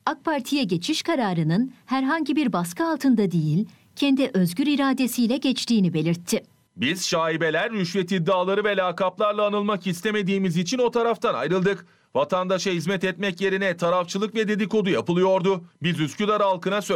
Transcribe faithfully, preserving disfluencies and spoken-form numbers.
AK Parti'ye geçiş kararının herhangi bir baskı altında değil, kendi özgür iradesiyle geçtiğini belirtti. Biz şaibeler, rüşvet iddiaları ve lakaplarla anılmak istemediğimiz için o taraftan ayrıldık. Vatandaşa hizmet etmek yerine tarafçılık ve dedikodu yapılıyordu. Biz Üsküdar halkına